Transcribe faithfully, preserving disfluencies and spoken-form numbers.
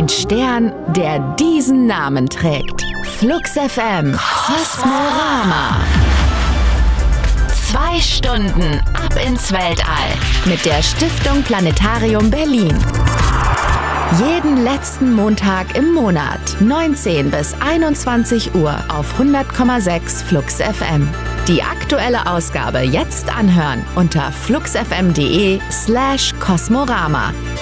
Ein Stern, der diesen Namen trägt. Flux F M Kosmorama. Zwei Stunden ab ins Weltall mit der Stiftung Planetarium Berlin. Jeden letzten Montag im Monat, neunzehn bis einundzwanzig Uhr auf hundert Komma sechs Flux F M. Die aktuelle Ausgabe jetzt anhören unter fluxfm.de slash Kosmorama.